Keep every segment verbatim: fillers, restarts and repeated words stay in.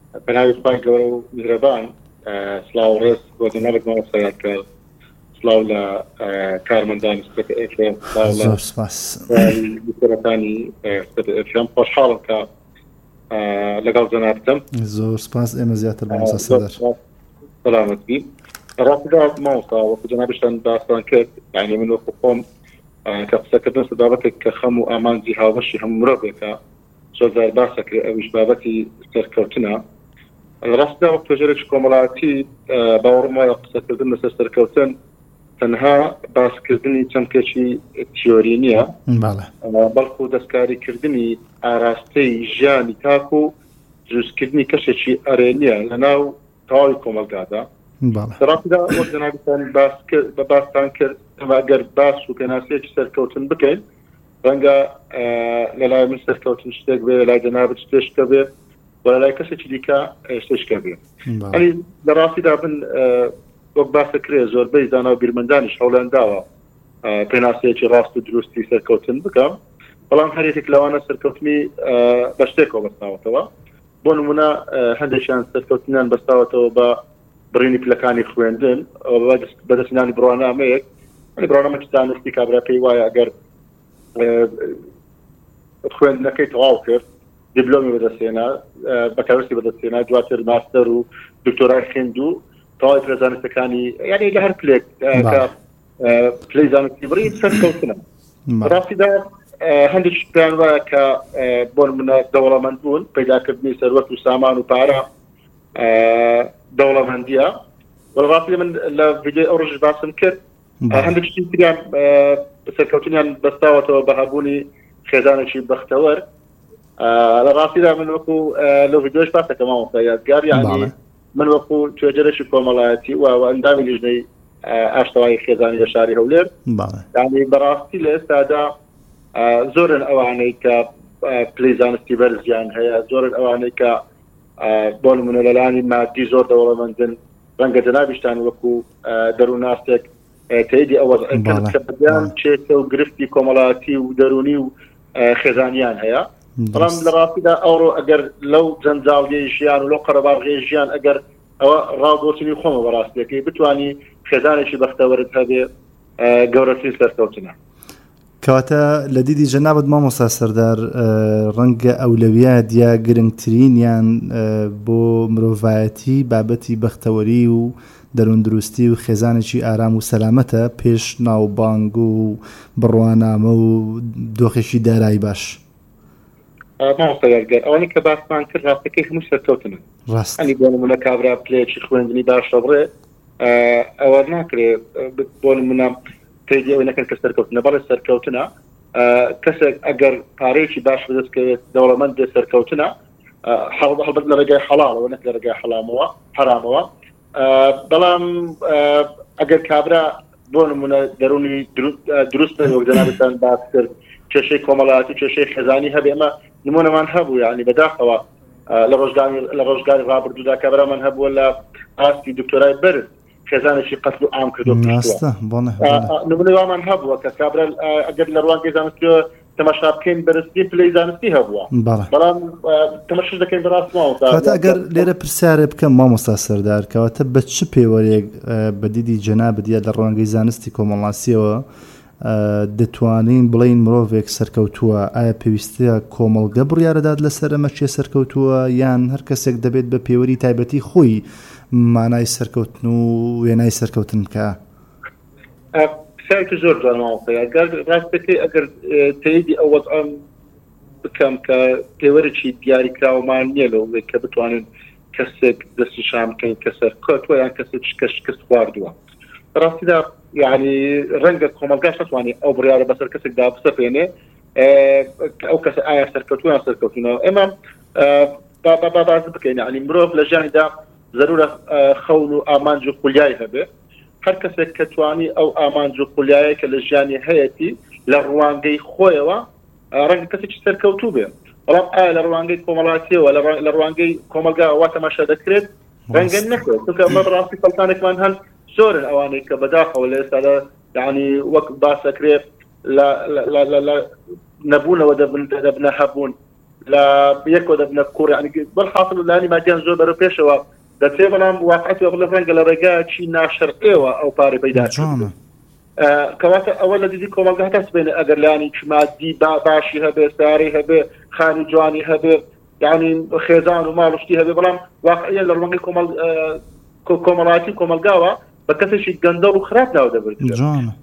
بناوی خی گەورە و میهرەبان سڵاو و ڕێز بۆ جەنابەت مامۆستا یادکار سڵاو لە کارمەندانی سپێت ئێف ئێم سڵاو لە سەرەتانی سپێت ئێف ئێم خۆشحاڵم کە لەگەڵ جەنابەتم زۆر سپاس ئێمە زیاتر مامۆستا سەردار سەلامەت بی ڕاستیدا مامۆستا وەکو جەنابەتشتان باسان کرد یعنی من وەکو خۆم کە قسەکردن بابەتێک کە خەم و ئامانجی هاوبەشی هەموو مرۆڤێکە زۆر باسەکرێ ئەویش بابەتی سەرکەوتنە ڕاستدا وەک تۆژێرێکی کۆمەڵایەتی باوەڕم وایە قسەکردن لەسەر سەرکەوتن تەنها باسکردنی چەمکێکی تیۆری نییە بەڵکو دەستکاریکردنی ئاراستەی ژیانی تاک و دروستکردنی کەسێکی ئەرێنیە لە ناو تەواوی کۆمەلگادا ڕاستدا وەک جەنابەتان بە باستان کرد ئەگەر باس و پێناسەیەکی سەرکەوتن بکەین ڕەنگە لەلای من سەرکەوتن شتێک بێ لەلای جەنابەت شتێشکە بێ و لەلای کەسێکی دیکە شتێشکە بێ ئەنی لە ڕاستیدا بن وەک باسەکرێ زۆربەی زانا و بیرمەندانیش هەوڵیان داوە پێناسەیەکی ڕاست و دروستی سەرکەوتن بکەم بەڵام هەرێکێک لەوانە سەرکەوتنی بە شتێکەوە بەستاوەتەوە بۆ نمونە هەندێکیان سەرکەوتنیان بەستاوەتەوە بە بڕینی پلەکانی خوێندن بەدەستنانی بڕوانامەیەک بڕوانامەی دانستی کابرا پێی وایە ئەگەر خوێندنەکەی تەواو کرد دیپلۆمی بەدەستێنا بەکارەستی بەدەستێنا دواتر ماستەر و دکتۆرای خوێند و تەواوی پرێزانستەکانی یعنی لە هەر پلێک کە پلەی زانستی بڕی سەرکەوتنە ڕاستیدا هەندێک پێیان وایە کە بۆ نمونە دەوڵەمەند بوون پەیداکردنی سەروەت و سامان و پارە دەوڵەمەندیە وەڵڕاستی من لە ڤیدیۆی ئەو ڕۆژ باسم کرد هەندێک شتی تریان سەرکەوتنیان بەستاوەتەوە بە هەبوونی خێزانێکی بەختەوەر لە ڕاستیدا من وەکو لەو ڤیدیۆش باسەکە مامۆستا یادگار یعنی من وەکو توێجەرێکی کۆمەڵایەتی و ئەندامی لیژنەی ئاشتەوایی خێزانی لە شاری هەولێر یعنی بەڕاستی لە ئێستادا زۆرن ئەوانەی کە پلەی زانستی بەرزیان هەیە زۆرن ئەوانەی کە بۆ نمونە لەلایەنی مادی زۆر دەوڵەمەندن ڕەنگە جەنابیشتان وەکو دەروونناسێک تێیدی ئەوە بەیان چێتە و گرفتی کۆمەڵایەتی و دەرونی و خێزانیان هەیە بەڵام لە ڕاستیدا ئەوڕۆ ئەگەر لەو جەنجاڵیەی ژیان و لەو قەرەباڵغی ژیان ئەگەر ئەوە ڕاودۆچنی خۆمە بەڕاستیەکەی بتوانی خێزانێکی بەختەوەرت هەبێ گەورەترین سەرکەوتنە کەواتە لە دیدی جەنابەت مامۆستا سەردار ڕەنگە ئەولەویات یا گرنگترینیان بۆ مرۆڤایەتی بابەتی بەختەوەری و دەروون دروستی و خێزانێکی ئارام و سەلامەتە پێش ناوبانگ و بڕوانامە و دۆخێکی دارایی باش مامۆستا یادگار ئەوانەی کە باسمان کرد ڕاستەکەی هەموو سەرکەوتنن ئەنی بۆ نمونە کابرا پلەیەکی خوێندنی باشە بڕێ ئەوە ناکرێت بۆ نمونە تێدی ئەوەی نەکەن کە سەرکەوتنە بەڵێ سەرکەوتنە کەسێک ئەگەر پارەیەکی باش بدەستکەوێت دەوڵەمەند بێ سەرکەوتنە هەڵبەت لە ڕێگای حەڵاڵەوە نەک لە ڕێگای حەڵامەوە حرامەوە بەڵام ئەگەر کابرا بۆ نمونە دەرونی دروستە وەک جەنابەتان باس کرد کێشەی کۆمەڵایەتی کێشەی خێزانی هەبێ ئەمە نمونەمان هەبوو یعنی بەداخەوە لە ڕۆژگاری ڕابردوودا کابرامان هەبووە لە ئاستی دکتۆرای بەرز خێزانێکی قەتل و عام کردو نمونەی وامان هەبووە کە کابرا ئەگەر لە ڕوانگەی زانستیەوە تەماشا بکەین بەرزترین پلەی زانستی هەبووە بەڵام تەماشاش دەکەین بەڕاستماوە ئەگەر لێرە پرسیارێ بکەم مامۆستا سەردار کەواتە بە چ پێوەرێک بە دیدی جەنابەت یا لە ڕوانگەی زانستی کۆمەڵاسیەوە دەتوانین بڵین مرۆڤێک سەرکەوتووە ئایا پێویستەیە کۆمەڵگە بڕیارەدات لەسەر ئەمە چێ سەرکەوتووە یان هەر کەسێک دەبێت بە پێوەری تایبەتی خۆی مانای سەرکەوتن و وێنای سەرکەوتن بکە سایکە زۆر جوانماوەڵ ڕاستەکەی ئەگەر تێیدی ئەو وەزعەم بکەم کە پێوەرێکی دیاریکراوەمان نییە لەوەی کە بتوانین کەسێک دەستی شام بکەین کە سەرکەوتووە یان کەسێک شکست خواردووە ڕاستیدا یعنی ڕەنگە کۆمەلگاش نتوانێت ئەو بڕیارە بەسەر کەسێکدا بسەپێنێ ئەو کەسە ئایا سەرکەوتووە یان سەرکەوتنەوە ئێمە باز بکەین یعنی مرۆڤ لە ژیانیدا ضرورە خەون و ئامانج و خولیای هەبێ هەر کەسێک کە توانی ئەو ئامانج و خولیایە کە لە ژیانی هەیەی لە ڕوانگەی خۆیەوە ڕەنگە کەسێکی سەرکەوتوو بێ بەڵام ئایا لە ڕوانگەی کۆمەڵاتیەوە لە ڕوانگەی کۆمەلگا وا تەماشا دەکرێت ڕەنگە نەکرێت چونکە ئەمە بەڕاستی خەڵکانێکمان هەن زۆرن ئەوانەی کە بەداخەوە لە ئێستادا یعنی وەک باسەکرێت لە نەبوونەوە دەبنە هەبوون لە یەکەوە دەبنە کوڕ یعنی بەڵحاصل لانی مادیان زۆر بەرەو پێشەوە دەچێ بەڵام واقعەتی بڵێ ڕەنگە لە ڕێگایەکی ناشەرعیەوە ئەو پارەی پەیدا کەواتە ئەوە لە دیدی کۆمەلگا هەتا سبێنێ ئەگەر لانی مادی باشی هەبێ سارەی هەبێ خانی جوانی هەبێ یعنی خێزان و ماڵشتی هەبێ بەڵام واقعیان لە ڕوانگەی کۆمەڵایەتی کۆمەلگاوە بە کەسێکی گەندەڵ و خراپ ناو دەبرێت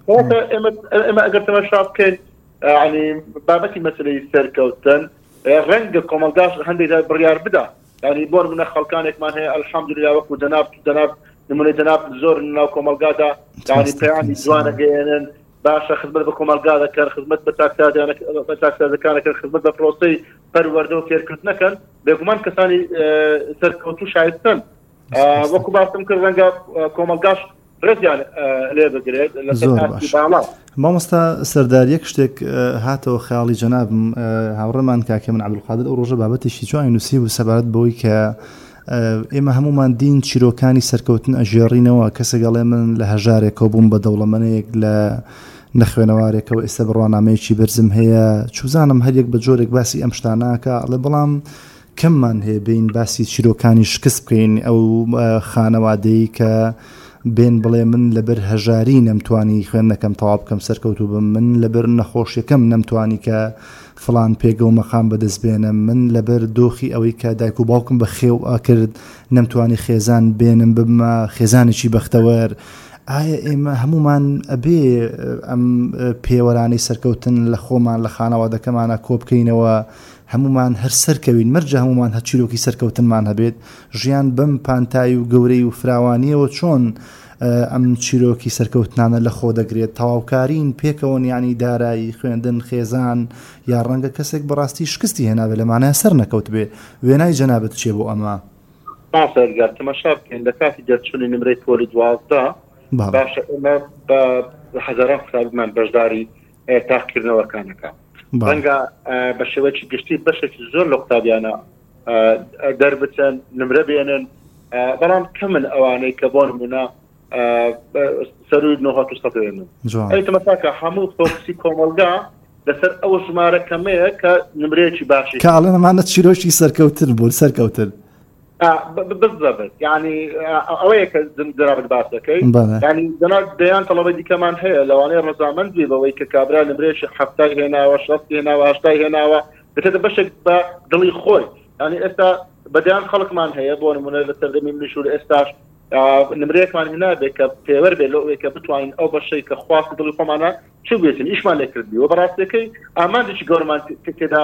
ئێمە ئەگەر تەماشا بکەین ینی بابەتی مەسلەی سەرکەوتن ڕەنگە کۆمەلگاش هەندێک بڕیار بدا ینی بۆ منە خەڵکانێکمان هەیە ئەلحەمدولیا وەکو جەناب جەناب نمونەی جەناب زۆر ناو کۆمەلگادا ینی پەیامی جوانە گەێنن باشە خزمەت بە کۆمەلگا دەکەن خزمەت بە تاکسازەکانەکەن خزمەت بە پرۆسەی پەروەردە و فێرکردنەکەن بێگومان کەسانی سەرکەوتو شایستن وەکو باسم کرد ڕەنگە کۆمەلگاش ڕێزیان لێ بگرێت لە مامۆستا سەردار یەک شتێک هاتەوە خەیاڵی جەنابم هاوڕێمان کاکە من عەبدولقادر ئەو ڕۆژە بابەتێکی جوانی نووسی و سەبارەت بەوەی کە ئێمە هەمومان دین چیرۆکانی سەرکەوتن ئەژێڕینەوە کەسێک گەڵێ من لە هەژارێکەوە بووم بە دەوڵەمەنەیەک لە نەخوێنەوارێکەوە ئێستا بڕوانامەیەکی بەرزم هەیە چوزانم هەریەک بە جۆرێک باسی ئەم شتاناکە ئەڵێ بەڵام کەممان هەیە بین باسی چیرۆکانی شکست بکەین ئەو خانەوادەی کە بێن بڵێ من لەبەر هەژاری نەمتوانی خوێندنەکەم تەواو بکەم سەرکەوتو بم من لەبەر نەخۆشیەکەم نەمتوانی کە فڵان پێگە و مەقام بەدەست بێنم من لەبەر دۆخی ئەوەی کە دایک و باوکم بە خێو ئاکرد نەمتوانی خێزان بێنم بمە خێزانێکی بەختەوەر ئایا ئێمە هەمومان ئەبێ ئەم پێوەرانەی سەرکەوتن لە خۆمان لە خانەوادەکەمانە کۆ بکەینەوە هەمومان هەر سەرکەوین مەرجە هەمومان هە چیرۆکی سەرکەوتنمان هەبێت ژیان بەم پانتای و گەورەی و فراوانیەوە چۆن ئەم چیرۆکی سەرکەوتنانە لە خۆ دەگرێت تەواوکارین پێکەوەن ینی دارایی خوێندن خێزان یا ڕەنگە کەسێک بەڕاستی شکستی هێنابێت لەمانە سەر نەکەوت بێ وێنای جەنابەت چێ بۆ ئەمە ماسەرگار تەماشا بکەین لە کاتی دەرچوونی نمرەی پۆلی دوازدە باشە ئێمە بە هەزاران قوتابیمان بەشداری تاقیکردنەوەکانەکە ڕەنگە بە شێوەیەکی گشتی بەشێکی زۆر لە قوتابیانە دەربچەن نمرە بێنن بەڵام کەمن ئەوانەی کە بۆ نمونە سەروی نۆهات و سەد وێنن ئەی تەماشاکە هەموو فۆکسی کۆمەلگا لەسەر ئەو ژمارە کەمەیە کە نمرەیەکی باشی کە ئەڵێن ئەمانە چیرۆکی سەرکەوتن بوون سەرکەوتن بالضبط يعني ئەوەیە کە جەنابەت باس دەکەی ینی جەناب دەیان تەڵەبەی دیکەمان هەیە لەوانەیە ڕەزامەند بێ بەوەی کە کابرا نمرێکی هەفتای هێناوە شەستی هێناوە هەشتای هێناوە دەچێتە بەشێک بە دڵی خۆی ینی ئێستا بەدەیان خەڵکمان هەیە بۆ نمونە لە سەردەمی منیش و ئێستاش نمرەیەکمان هێنابێت کە پێوەەر بێت لەوەی کە بتوانین ئەو بەشەی کە خواستی دڵی خۆمانە چ بێتین ئیشمان لێ کردبی و بەڕاستیەکەی ئامانجێکی گەورەمان تێدا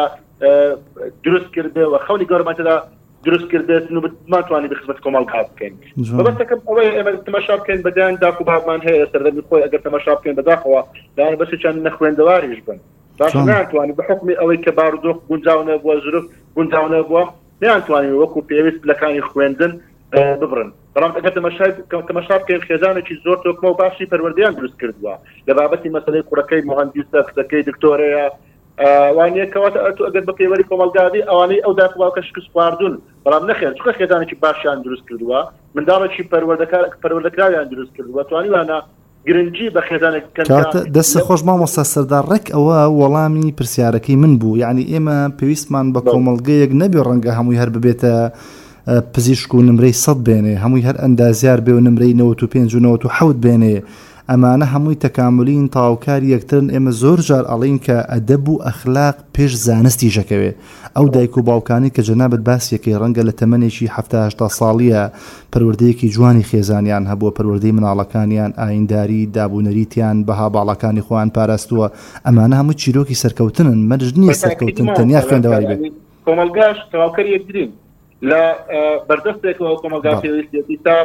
دروست کردبێەوە خەونی گەورەمان تێدا دروست کردێت و ناتوانانی بخزمەت کۆمەلگا بکەین بەبەستەکەم ئەوەی ئێمە تەماشا بکەین بەدایان داک و بابمان هەیە سەردەمی خۆی ئەگەر تەماشا بکەین بەداخەوە دایان بەشێکیان نەخوێندەواریش بن باش ناتوانانی بە حکمی ئەوەی کە بارودۆخ گونجاو نەبووە ژورف گونجاو نەبووە نەیانتوانین وەکو پێویست پلەکانی خوێندن ببڕن بەڵام ئەگەر تەماشا بکەین خێزانێکی زۆر تۆکمە و باشی پەروەردەیان دروست کردووە لە بابەتی مەسەلەی کوڕەکەی مهەندیسە کچەکەی دکتۆرەیە وانەیە کەواتە ئەتو ئەگەر بە پێوەری کۆمەلگابی ئەوانەی ئەو داک و باوکە شکست خواردون بەڵام نەخێن چکە خێزانێکی باشیان دروست کردووە منداڵێکی پەروەردەکراویان دروست کردووە توانیوانە گرنگی بە خێزانێک دەستە خۆش مامۆستا سەردار ڕێک ئەوە وەڵامی پرسیارەکەی من بوو یعنی ئێمە پێویستمان بە کۆمەلگەیەک نەبێ ڕەنگە هەمووی هەر ببێتە پزیشک و نمرەی سەد بێنێ هەمووی هەر ئەندازیار بێ و نمرەی نەوەت و پێنج و نەوەت و حەوت بێنێ ئەمانە هەمووی تەکاملین تاوکاری یەکترن ئێمە زۆر جار ئەڵین کە ئەدەب و ئەخلاق پێش زانستی ژەکەوێ ئەو دایک و باوکانی کە جەنابەت باسیەکەی ڕەنگە لە تەمەنێکی هەفتە هەشتا ساڵیە پەروەردەیەکی جوانی خێزانیان هەبووە پەروەردەی مناڵەکانیان ئاینداری دابوونەریتیان بەها باڵەکانی خۆیان پاراستووە ئەمانە هەموو چیرۆکی سەرکەوتنن مەرج نییە سەرکەوتن تەنیا خوێندەواری بێت کۆمەلگاش تەواوکەری یەکترین لە بەردەستێکەوە کۆمەلگا پێویستی تا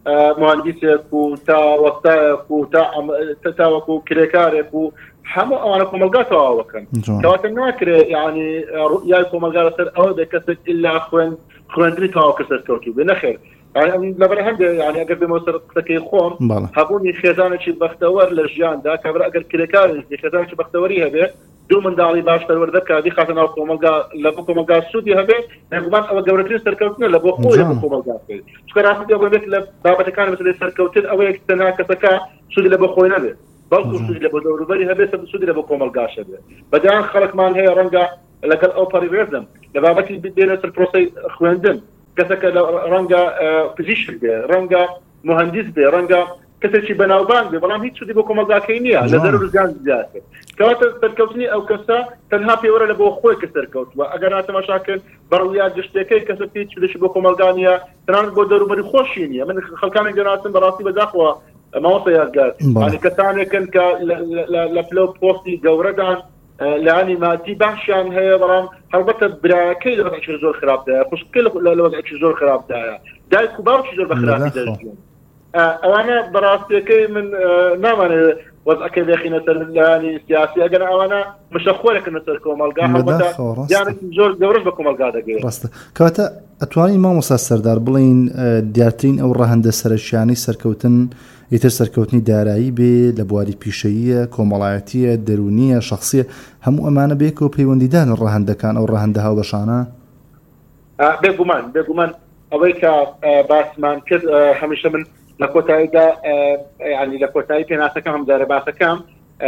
مهندسێک و تا وەستایەک و تا وەکو کرێکارێک و هەموو ئەوانە کۆمەلگا تەواوەکەن کەواتە ناکرێت یعنی ڕوئیای کۆمەلگا لەسەر ئەوە بێ کەسێک ئیلا خوێندنی تەواوکە سەرکەوتوو بێ نەخێر لەبەر هەندێک یعنی ئەگەر بێمەوە سەر قسەکەی خۆم هەبوونی خێزانێکی بەختەوەر لە ژیاندا کابرا ئەگەر کرێکارێکی خێزانێکی بەختەوەری هەبێ دوو منداڵی باش پەروەردە کادی خاتە ناو کۆمەلگا لە بۆ کۆمەلگا سوودی هەبێت بێگومان ئەوە گەورەترین سەرکەوتنە لە بۆ خۆی بۆ کۆمەلگا بکەیت چونکە ڕاستی ئەوە بێت لە بابەتەکانی مەسەلەی سەرکەوتن ئەوەیە تەنها کەسەکە سوودی لە بۆ خۆی نەبێت بەڵکو سوودی لە بۆ دەوروبەری هەبێت سوودی لە بۆ کۆمەلگاش هەبێت بەدیان خەڵکمان هەیە ڕەنگە لەگەڵ ئەو پەریوێزم لە بابەتی بێنە سەر پرۆسەی خوێندن کەسێکە ڕەنگە پزیشک بێ ڕەنگە مهندس بێ ڕەنگە کەسێکی بەناوبان بێ بەڵام هیچ سودی بۆ کۆمەلگاکەی نییە لە زەرر و زیان زیاتر کەواتە سەرکەوتنی ئەو کەسە تەنها پێوەرە لە بۆ خۆی کە سەرکەوتووە ئەگەر هاتەماشاکرد بەڕوویان گشتەکەی کەسە هیچ سودێکی بۆ کۆمەلگا نییە تەنانەت بۆ دەوروبەری خۆشی نییە من خەڵکانێک دەناسم بەڕاستی بەداخەوە ماوەسە یادگار ینی کەسانێکن کە لە پلە پۆستی گەورەدان لانی مادی باشیان هەیە بەڵام هەڵبەتە برایەکەی لە وەزعێکی زۆر خراپدایە خوشکێ لە وەزعێکی زۆر خراپدایە دایک و باوکی زۆر بە خراپی دەژیان ئەوانە بەڕاستیەکەی من نامانێت وەزعەکەی بێخینە سەر لانی سیاسی ئەگەر ئەوانە مشەخۆرێکن سەر کۆمەلگا هەڵبەتە یانێکی زۆر گەورەش بە کۆمەلگا دەگەێت ڕاستە کەواتە ئەتوانین مامۆستا سەردار بڵین دیارترین ئەو ڕەهەندە سەرەشیانی سەرکەوتن ئیتر سەرکەوتنی دارایی بێ لە بواری پیشەییە کۆمەڵایەتیە دەرونیە شخصیە هەموو ئەمانە بێکەوە پەیوەندیدان ڕەهەندەکان ئەو ڕەهەندە هاوبەشانە بێگومان بێگومان ئەوەی کە باسمان کرد هەمیشە من لە کۆتاییدا ینی لە کۆتایی پێناسەکەم هەمجارە باسەکەم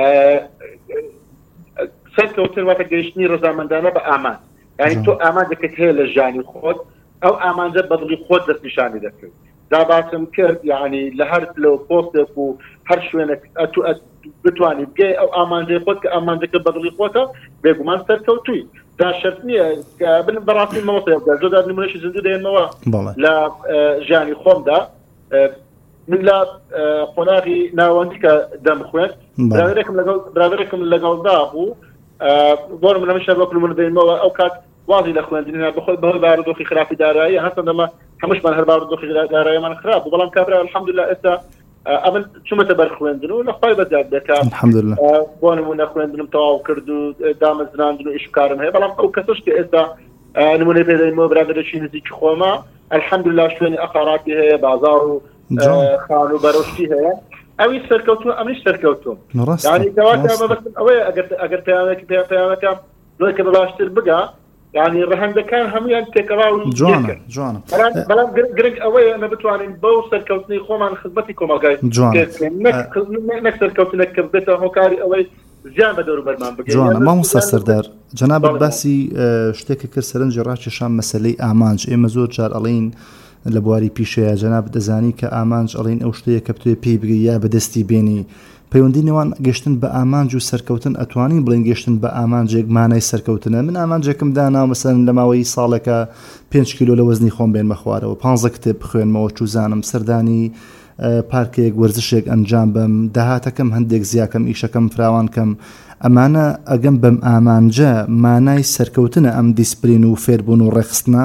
سەرکەوتن واتە گەیشتنی ڕەزامەندانە بە ئامان ینی تۆ ئامانجەکەت هەیە لە ژانی خۆت ئەو ئامانجە بەدڵی خۆت دەستنیشانی دەکرد داباسم کرد یعنی لە هەر لەو پۆستێک و هەر شوێنێک بتوانانی بگەی ئەو ئامانجەی خۆت کە ئامانجەکە بەدڵی خۆتە بێگومان سەرکەوتووی دا شەرت نییە بن بەڕاستی مەوەسەیە جۆدا نمونەشی زیندوو دێنمەوە لە ژیانی خۆمدا من لە قۆناغی ناوەندی کە دەمخوێن برادێکم لەگەڵدا بوو بۆ من لەمەشە وەکو من دێنمەوە ئەو کات وازی لە خوێندنیە بخۆی بەهۆی بارودۆخی خراپی دارایی هەستن دەمە هەمووشمان هەر بارودۆخی داراییمان خراپ بوو بەڵام کابرا الحەمدولله ئێستا ئەمن چوومەتە بەر خوێندن و لە خۆی بەزیاد دەکا بۆ نمونە خوێندنم تەواو کرد و دامەزراندن و ئیشکارم هەیە بەڵام ئەو کەسەش کە ئێستا نمونەی پێدەینەوە برادێکی نزیکی خۆمە الحەمدولله شوێنی ئەقاراتی هەیە بازار و خان و بەرەوشتی هەیە ئەوی سەرکەوتووە ئەمنیش سەرکەوتوم یعنی کەواتە مەبەستم ئەوەیە ئەگەر پەیامێکی پەیامەکەم لۆی کە بەباشتر بگا یعنی ڕەهەندەکان هەمویان تێکەڵاو جوانە جوانە بەڵام گرنگ ئەوەیە ئەمە بتوانین بەو سەرکەوتنی خۆمان خزمەتی کۆمەلگای نەک سەرکەوتنێک کە بێتە هۆکاری ئەوەی زیان بە دەوروبەرمان بگەین جوانە مامۆستا سەردار جەنابەت باسی شتێکی کرد سەرنجی ڕاکێشان مەسەلەی ئامانج ئێمە زۆر جار ئەڵێین لە بواری پیشەیە جەناب دەزانی کە ئامانج ئەڵێن ئەو شتەیە کە بتوێ پێی بگەی یا بەدەستی بێنی پەیوەندی نێوان گەشتن بە ئامانج و سەرکەوتن ئەتوانین بڵێن گەشتن بە ئامانجێک مانای سەرکەوتنە من ئامانجێکم دانا مەسەن لە ماوەی ساڵێکە پێنج کیلۆ لە وەزنی خۆم بێنمە خوارەوە پانزە کتێب بخوێنمەوە چوزانم سەردانی پارکێک وەرزشێک ئەنجام بم داهاتەکەم هەندێک زیاکەم ئیشەکەم فراوانکەم ئەمانە ئەگەم بەم ئامانجە مانای سەرکەوتنە ئەم دیسپلین و فێربوون و ڕێخستنە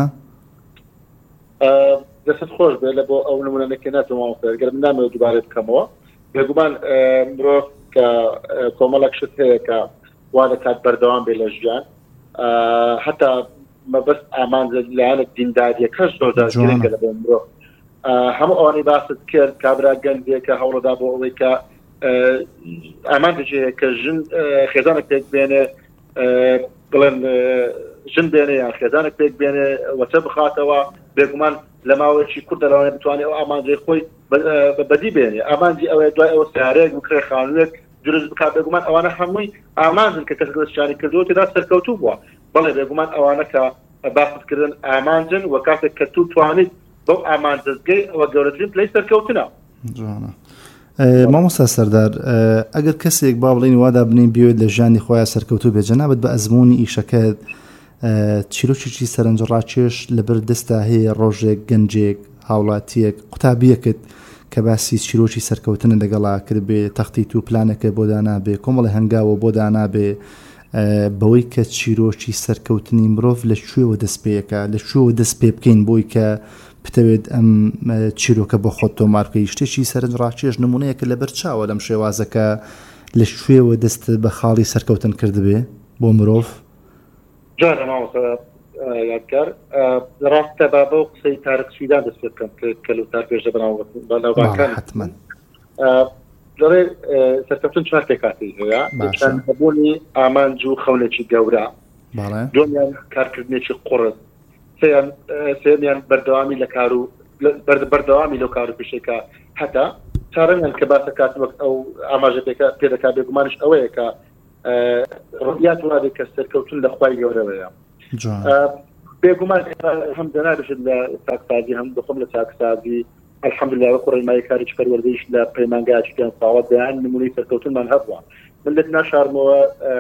دەست خۆش بێ لە بۆ ئەو نمونەنەکە ناتوانم گەرم نامەوێت دووبارە بکەمەوە بێگومان مرۆڤ کە کۆمەڵێک شت هەیە کە وا دەکات بەردەوام بێ لە ژیان هەتا مەبەست ئامانجە لایەنە دینداریەکەش زۆرجار گرنگە لە بۆ مرۆڤ هەموو ئەوانەی باست کرد کابرا گەنجێکە هەوڵەدا بۆ ئەوەی کە ئامانجێ کە ژن خێزانێک پێک بێنێ بڵێن ژن بێنێ یان خێزانێک پێک بێنێ وەچە بخاتەوە بێگومان لە ماوەیەکی کورت دەڵێن بتوانێت ئەو ئامانجەی خۆی بەدی بێنێ ئامانجی ئەوەیە دوای ئەوە سیارەیەک و کرێ خانوویەک دروست بکات بێگومان ئەوانە هەمووی ئامانجن کە کەس دەستشانی کردووە تێدا سەرکەوتوو بووە بەڵێ بێگومان ئەوانە کە باستکردن ئامانجن و کاتێک کە تو توانیت بەو ئامانجەزگەی ئەوە گەورەترین پلەی سەرکەوتنە جوانە مامۆستا سەردار ئەگەر کەسێک با بڵێن وادا بنین بێت لە ژیانی خۆیان سەرکەوتوو بێت جەنابەت بە ئەزمموی ئیشەکەت چیرۆکێکی سەرنجڕاکێش لەبەر دەستا هەیە ڕۆژێک گەنجێک هاوڵاتیەک قوتابیەکت کە باسی چیرۆکی سەرکەوتنە لەگەڵا کرد بێ تەختی و پلانەکە بۆ دانابێ کۆمەڵی هەنگاوە بۆ دانابێ بەوەی کە چیرۆکی سەرکەوتنی مرۆڤ لە کوێوە دەست پێیەکە لە کوێوە دەست پێ بکەین بۆی کە بتەوێت ئەم چیرۆکە بۆ خۆت تۆمارکەی شتێکی سەرنجڕاکێش نمونەیەکە لەبەر چاوە لەم شێوازەکە لە کوێوە دەست بە خاڵی سەرکەوتن کردبێ بۆ مرۆڤ جارە ماوەسە یادگار ڕاستە با بەو قسەی تارک سویدان دەست پێ بکەم کە کەلوتار پێش بەناوبانەکان حتمەن دەڵێ سەرکەوتن چوار پێکاتی هەیە بوونی ئامانج و خەونێکی گەورە دومیان کارکردنێکی قوڕت سێمیان بەردەوامی لە کار و بەردەوامی لەو کار و پیشەکە هەتا چارەمیان کە باسە کات وەک ئەو ئاماژە پێدەکات بێگومانش ئەوەیە کە ڕۆیات وادێک کە سەرکەوتن لە خوای گەورەوەیە بێگومان هەم دەنابێت لە تاکسازی هەم دەخۆم لە تاکسازی الحەمدولله وەکو ڕێنمایی کاری پەروەردەیش لە پەیمانگایکی پێنج ساڵە دەیان نمونەی سەرکەوتنمان هەبووە من لێت ناشارمەوە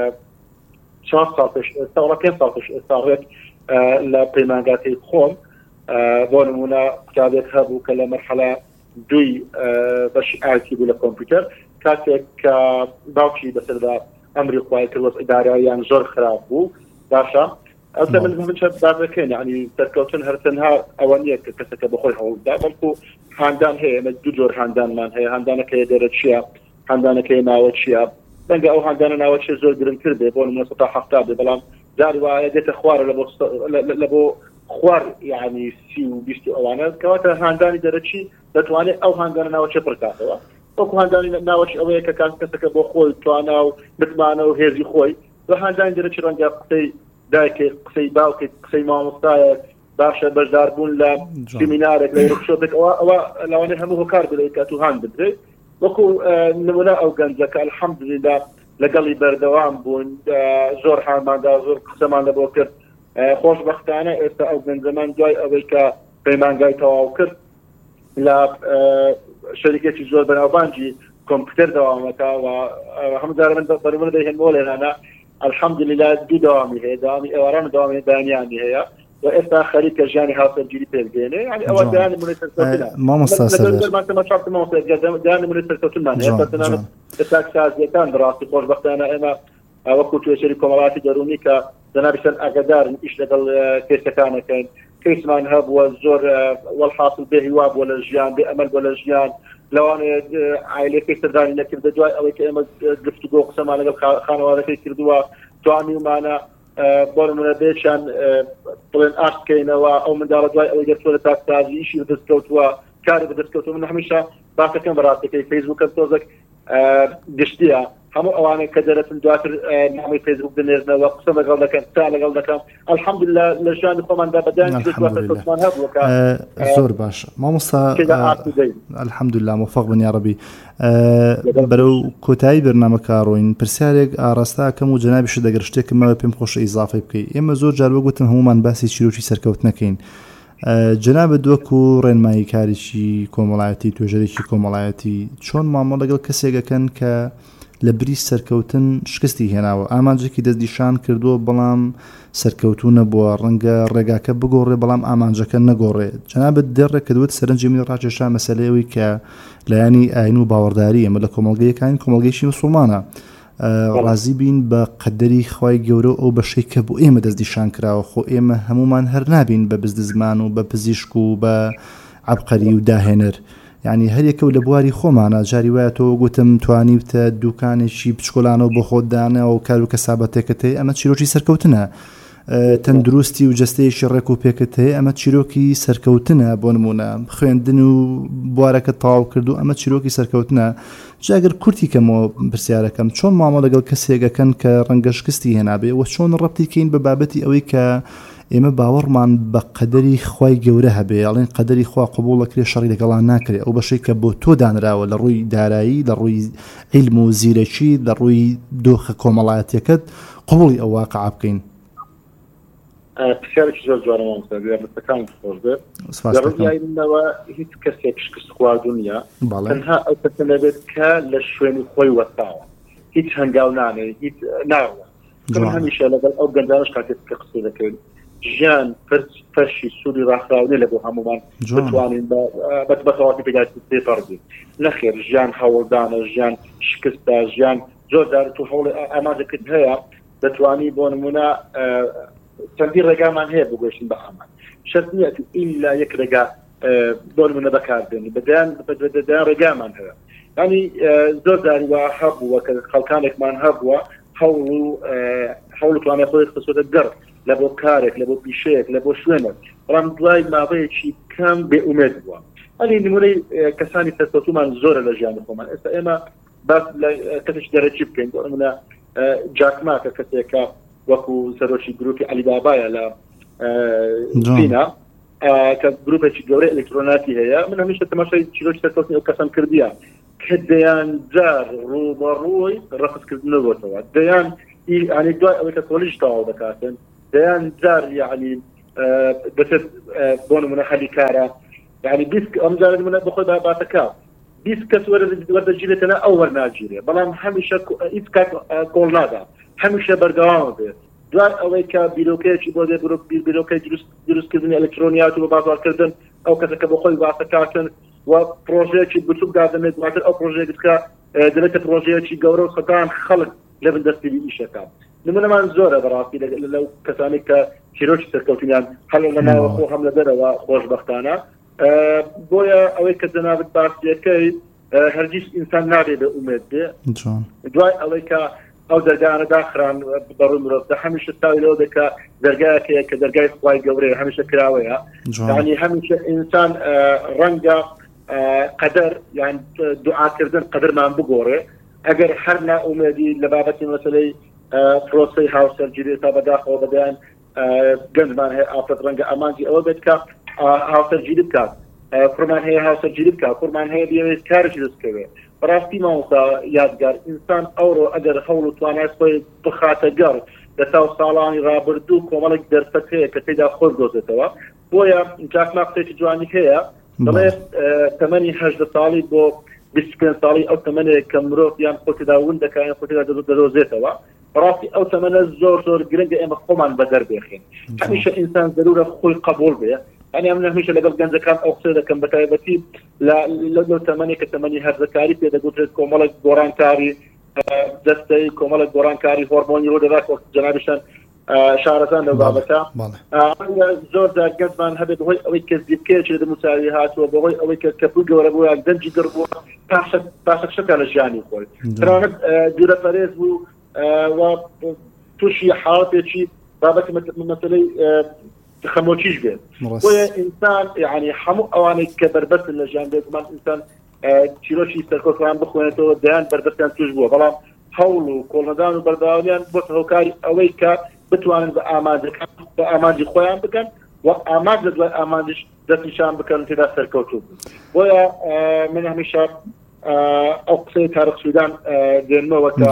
چوار ساڵ پێش ئێستا وەڵا پێنج ساڵ پێش ئێستا ڕێک لە پەیمانگاتی خۆم بۆ نمونە کتابێک هەبوو کە لە مەرحەلە دوی بەشی ئایتی بوو لە کۆمپیوتەر کاتێک کە باوکی بەسەردا ئەمری خوای کرد وەس ئیدارەیان زۆر خراپ بوو باشە ئەوسا من من چەند بازەکەین یعنی سەرکەوتن هەر تەنها ئەوە نییە کە کەسەکە بەخۆی هەوڵدا بەڵکو هاندان هەیە ئێمە دوو جۆر هاندانمان هەیە هاندانەکەی دەرە چییە هاندانەکەی ناوە چییە بەنگە ئەو هاندانە ناوە چێ زۆر گرنگتر بێ بۆ نمونە سەد تا هەفتاد بێ بەڵام جاری وایە دێتە خوارە لە بۆ خوار یعنی سی و بیست و ئەوانە کەواتە هاندانی دەرەچی دەتوانێت ئەو هاندانە ناوە چێ پڕکاتەوە وەکو هاندانی ناوەچ ئەوەیە کە کات کەسەکە بۆ خۆی توانە و متمانە و هێزی خۆی بە هاندانی دەرەچی ڕەنگە قسەی دایکێک قسەی باوکێک قسەی مامۆستایەک باشە بەشداربوون لە سیمینارێک لە ورکشۆپێک ئەوە لەوانەیە هەموو هۆکار بدەیت کە تو هاند بدرێت وەکو نمونە ئەو گەنجەکە الحەمدولله لەگەڵی بەردەوام بوون زۆر حالماندا زۆر قسەمان لەبۆ کرد خۆشبەختانە ئێستا ئەو گەنجەمان دوای ئەوەی کە پەیمانگای تەواو کرد لە شەریکێکی زۆر بەناوبانجی کۆمپیوتەر دەوامەکەوە هەموو جارە من بەرومە دەیهێنەوە لێرانە الحەمدولله دوو داوامی هەیە داوامی ئێواران و داوامی بەیانیانی هەیە و ئێستا خەریکە ژیانی هاوسەرگیری پێبگەێنێ یعنی ئەوە دایان نمونەی سەرکەوتنە مامۆستا سەردار دایان نمونەی سەرکەوتنمان هەیە تەنانەت لە تاکسازیەکان بەڕاستی خۆشبەختانە ئێمە وەکو توێژەری کۆمەڵاتی دەرونی کە دەنابێتن ئاگادارن ئیش لەگەڵ کێسەکانەکەن کەیسمان هەبووە زۆر وەڵحاصل بێهیوا بووە لە ژیان بێ ئەمەل بۆ لە ژیان لەوانەیە عایلەکەی سەردانی نەکردە دوای ئەوەی کە ئێمە گفتوگۆ قسەمان لەگەڵ خانەوادەکەی کردووە توانیمانە بۆ نمونە بێچیان بڵێن ئاشت بکەینەوە ئەو منداڵە دوای ئەوەی دەچووە لە تاکسازی ئیشی بەدەستکەوتووە کاری بەدەستکەوتووە من هەمیشە باسەکەم بەڕاستەکەی فەیسبووکەم تۆزێک گشتیە هەموو ئەوانەی کە دەرەتن دواتر نامی فەیسبوک دەنێرنەوە قسە لەگەڵ دەکەن تا لەگەڵ دەکەم الحەمدولله لە ژیانی خۆماندا بەدایان هەبووە زۆر باش مامۆستا الحەمدولله موفق بن یا ڕەبی بەرەو کۆتایی بەرنامەکە ڕۆین پرسیارێک ئاڕاستاکەم و جەنابیش دەگەر شتێکمەوە پێم خۆشە ئیزافەی بکەیت ئێمە زۆر جار وەگوتم هەمومان باسی چیرۆکی سەرکەوتنەکەین جەنابەت دووەکو ڕێنمایی کارێکی کۆمەڵایەتی توێژەرێکی کۆمەڵایەتی چۆن مامۆ لەگەڵ کەسێکەکەن کە لە بری سەرکەوتن شکستی هێناوە ئامانجێکی دەستنیشان کردووە بەڵام سەرکەوتو نەبووە ڕەنگە ڕێگاکە بگۆڕێ بەڵام ئامانجەکە نەگۆڕێ جەنابەت دەڕێک کە دوێت سەرنجی من ڕاکێشا مەسەلەیەوەی کە لایانی ئاین و باوەڕداری ئەمە لە کۆمەڵگەیەکانی کۆمەڵگەیشی موسڵمانە ڕازی بین بە قەدەری خوای گەورە ئەو بەشەی کە بۆ ئێمە دەستنیشان کراوە خۆ ئێمە هەمومان هەر نابین بە بزدزمان و بە پزیشک و بە عەبقەری و داهێنەر یعنی هەرێکە و لە بواری خۆمانە جاری وایە تۆ گوتم توانیتە دوکانێکی بچکۆلانەوە بۆ خۆتدانەوە و کار و کەسابەتێکت هەیە ئەمە چیرۆکی سەرکەوتنە تەندروستی و جەستەیەکی ڕێک و پێکت هەیە ئەمە چیرۆکی سەرکەوتنە بۆ نمونە خوێندن و بوارەکە تەواو کرد و ئەمە چیرۆکی سەرکەوتنە جاگەر کورتی کەمەوە پرسیارەکەم چۆن مامۆ لەگەڵ کەسێکەکەن کە ڕەنگە شکستی هێنابێ و چۆن ڕەبتیکەین بە بابەتی ئەوەی کە ئێمە باوەڕمان بە قەدەری خوای گەورە هەبێ ئەڵێن قەدەری خوا قبوڵەکرێ شەڕی لەگەڵان ناکرێت ئەو بەشەی کە بۆ تۆ دانراوە لە ڕووی دارایی لە ڕووی عیلم و زیرەکی لە ڕووی دۆخە کۆمەڵایەتیەکەت قبوڵی ئەو واقعە بکەین پرسیارێکی زۆر جوانە مامۆستاکان خۆش بێت دەڕۆیایەوە هیچ کەسێک شکست خواردوو نییە تەنها ئەو کەسە دەبێت کە لە شوێنی خۆی وەستاوە هیچ هەنگاو نانێت هیچ ناوە هەمیشە لەگەڵ ئەو گەنجانەش کاتێک کە قسە دەکەین ژیان فەرشی سووری ڕاخراونێ لە بۆ هەمومان بتوانین بەتەواتی پێداتی پێپەڕبین نەخێر ژیان هەوڵدانە ژیان شکستە ژیان زۆر دار تو هەوڵ ئامادەکرد هەیە دەتوانی بۆ نمونە چەندی ڕێگامان هەیە بگۆشتن بە ئامان شەرت نییە ئیلا یەک ڕێگا بۆ نمونە بەکاردێنی بەدایان بەدایان ڕێگامان هەیە ینی زۆر داری وا هەبووە کە خەڵکانێکمان هەبووە هەوڵ و هەوڵ توانێت خۆی خستۆتە گەڕ لە بۆ کارێک لە بۆ پیشەیەک لە بۆ شوێنێک بەڵام دوای ماوەیەکی کەم بێئومێد بووە ئەلی نمونەی کەسانی سەرکەوتومان زۆرە لە ژیانی خۆمان ئێستا ئێمە باس کەسێک دەرەچی بکەین بۆ نمونە جاکما کە کەسێکە وەکو سەرۆکی گروپی عەلیبابایە لە چینە کە گروپێکی گەورەی ئەلکترۆناتی هەیە من هەمیشە تەماشای چیرۆکی سەرکەوتنی ئەو کەسان کردیە کە دەیان جار ڕوبەڕووی ڕەخسکردنەوەتەوە دەیان ینی دوای ئەوەی کە کۆلیژ تەواو دەکاتن دەیان جار یعنی بەسەر بۆ نمونە خەلی کارە یعنی بیست ئەم جارە منە بخۆی باباتەکە بیست کەس وەردەگیرێتەوە ئەو وەرناگیرێ بەڵام هەمیشە هیچ کات کۆڵ نادا هەمیشە بەردەوام بێت دوای ئەوەی کە بیرۆکەیەکی بۆ دێ بیرۆکەی دروستکردنی ئەلکترۆنیات و بە بازارکردن ئەو کەسەکە بە خۆی واسەکاتن و پرۆژەیەکی بچووک دادنێت دواتر ئەو پرۆژەیەکە دەبێتە پرۆژەیەکی گەورە و سەدان خەڵک لە بەردەستی ئیشەکە نمونەمان زۆرە بەڕاستی لەو کەسانی کە چیرۆکی سەرکەوتنیان هەڵ لە ناوە خۆ هەم لە دەرەوە خۆشبەختانە بۆیە ئەوەی کە جەنابەت باسیەکەی هەرگیز ئینسان نابێت بە ئومێد بێ دوای ئەوەی کە ئەو دەرگانە داخران بەڕووی مرۆڤ هەمیشە تاوی لەوە دەکە دەرگایەکەیە کە دەرگای خوای گەورەیە هەمیشە کراوەیە یعنی هەمیشە ئینسان ڕەنگە قەدەر یان دوعاکردن قەدرمان بگۆڕێ ئەگەر هەر نائومێدی لە بابەتی مەسەلەی پرۆسەی هاوسەرگیری تا بەداخەوە بەدایان گەنجمان هەیە ئافرەت ڕەنگە ئامانجی ئەوە بێت کە هاوسەرگیری بکات کوڕمان هەیە هاوسەرگیری بکات کوڕمان هەیە بێت کارێکی دەستکەوێت بەڕاستی مامۆستا یادگار ئینسان ئەوڕۆ ئەگەر هەوڵ و توانای خۆی بخاتە گەڕ لە تاو ساڵانی ڕابردوو کۆمەڵێک دەرفەت هەیە کە تێدا خۆی دۆزێتەوە بۆیە جاکما قسێکی جوانی هەیە دەڵێت تەمەنی هەژدە ساڵی بۆ بیست و پێنج ساڵی ئەو تەمەنێک کە مرۆڤ یان خۆتیدا ون دەکات یان خۆتیدا دەدۆزێتەوە بەڕاستی ئەو تەمەنە زۆر زۆر گرنگە ئێمە خۆمان بەدەر بێخین هەمیشە ئینسان ضرورە خۆی قبول بێ يعني أنا همیشه لەگەڵ گەنجەکان ئەو قسە دەکەم بە تایبەتی لەو تەمەنێک کە تەمەنی هەرزەکاری پێ دەگوترێت کۆمەڵێک گۆڕانکاری دەستەی کۆمەڵێک گۆڕانکاری هۆرمۆنی ڕۆ دەدات جەنابیشان شارەزان لەو بابەتە زۆر جار گەنجمان هەبێت بەهۆی ئەوەی کە زیبکەیەکی لە دەموچاوی هاتووە بەهۆی ئەوەی کە کەپووی گەورە بووە یان دەنجی گەڕ بووە پاشە شەکە لە ژیانی خۆی تەنانەت دوورەپەرێز بوو و تووشی حاڵەتێکی بابەتی مەسەلەی خەمۆکیش بێت بۆیە ئینسان یعنی هەموو ئەوانەی کە بەربەستن لە ژیان بێت مان ئینسان چیرۆکی سەرکۆتوان بخوێنێتەوە دەیان بەربەستیان توش بووە بەڵام هەوڵ و کۆڵنەدان و بەردەوامیان بۆ هۆکاری ئەوەی کە بتوانن بە ئامانجەکان بە ئامانجی خۆیان بکەن و ئامانج لە دوای ئامانجش دەستنیشان بکەن تێدا سەرکەوتوو بۆیە من هەمیشە ئەو قسەی تارق سوودان دێنمەوە کە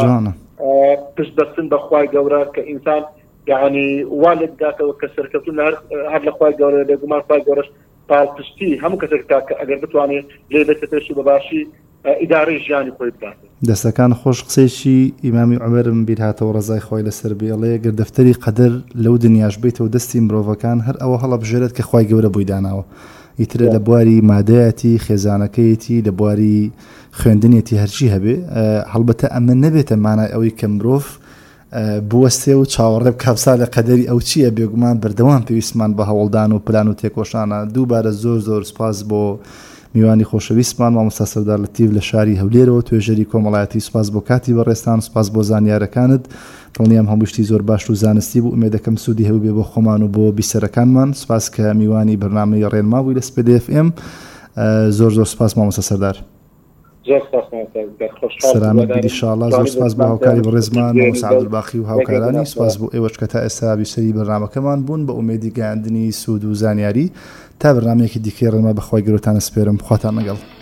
پشتبەستن بەخوای گەورە کە ئینسان يعني والد داکەوە کە سەرکەوتن هەر لە خوای گەورە بێگومان خوای گەورەش پاڵپشتی هەموو کەسێک تا ئەگەر بتوانێت لێ بێتە پێشی بەباشی ئیدارەی ژیانی خۆی بکات دەستەکان خۆش قسەیشی ئیمامی عومەرم بیر هاتەوە ڕەزای خۆی لەسەر بێڵێ گەر دەفتەری قەدەر لەو دنیاش بیتەوە دەستی مرۆڤەکان هەر ئەوە هەڵەبژێرێت کە خوای گەورە بۆی داناوە ئیترە لە بواری مادەیەتی خێزانەکەیەتی لە بواری خوێندنێتی هەرچی هەبێ هەڵبەتە ئەمە نەبێتە مانای ئەوەی کە مرۆڤ بوەستێ و چاوەڕێ کاپسا لە قەدەری ئەو چییە بێگومان بەردەوام پێویستمان بە هەوڵدان و پلان و تێکۆشانە دووبارە زۆر زۆر سپاس بۆ میوانی خۆشەویستمان مامۆستا سەردار لەتیف لە شاری هەولێرەوە توێژەری کۆمەڵایەتی سپاس بۆ کاتی بەڕێستان سپاس بۆ زانیارەکانت دڵنیام هەموو شتی زۆر باش و زانستی بوو ئومێدەکەم سوودی هەبوو بێ بۆ خۆمان و بۆ بیسەرەکانمان سپاس کە میوانی بەرنامەی ڕێنما بووی لە سپێد ئێف ئێم زۆر زۆر سپاس مامۆستا سەردار سلامت بیدی شاءالله زۆر سپاس بۆ هاوکاری بەڕێزمان مامۆستا عەبدولباقی و هاوکارانی سپاس بۆ ئێوەش کە تا ئێستا بیسەری بەرنامەکەمان بوون بە ئومێدی گەیاندنی سوود و زانیاری تا بەرنامەیەکی دیکەی ڕێنما بەخوای گەورەتان سپێرم خواتان لەگەڵ